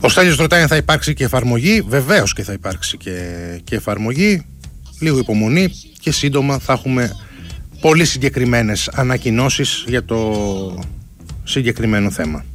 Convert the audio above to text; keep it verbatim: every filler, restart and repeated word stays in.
Ο Στέλιος ρωτάει αν θα υπάρξει και εφαρμογή. Βεβαίως και θα υπάρξει και, και εφαρμογή. Λίγο υπομονή και σύντομα θα έχουμε πολύ συγκεκριμένες ανακοινώσεις για το συγκεκριμένο θέμα.